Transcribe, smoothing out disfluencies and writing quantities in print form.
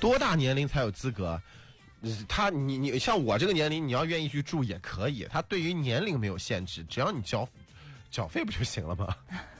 多大年龄才有资格？你像我这个年龄，你要愿意去住也可以。他对于年龄没有限制，只要你缴费不就行了吗？